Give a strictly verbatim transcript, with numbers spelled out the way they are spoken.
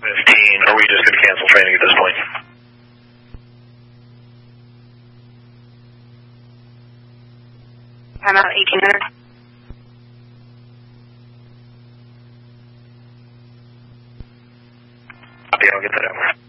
fifteen. Are we just going to cancel training at this point? I'm out eighteen hundred. Copy, I'll get that over.